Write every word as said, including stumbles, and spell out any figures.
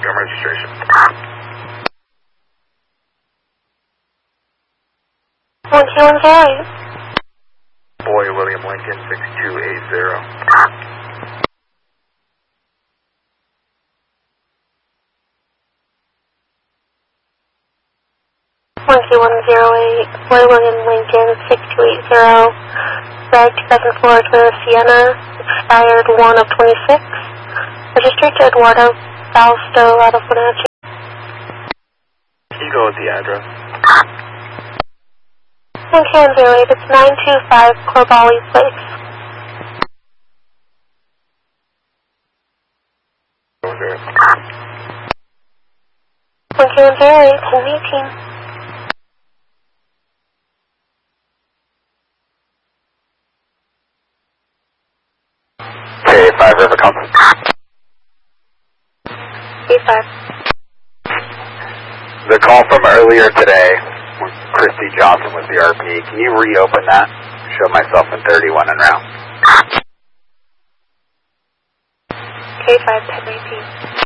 Confirm registration. one two one zero eight. Boy, William Lincoln, six two eight zero. one two one zero eight, Boy William Lincoln, six two eight zero, Reg seven four Toyota Sienna, expired one of twenty-six, registered to Eduardo Fausto out of Wenatchee. Can you go with the address? one two one zero eight, it's nine two five Corbally Place. one two one zero eight, ten eighteen. K five River Company. K five. The call from earlier today, when Christy Johnson was the R P, can you reopen that? Show myself in thirty-one and round. K five, ten eighteen.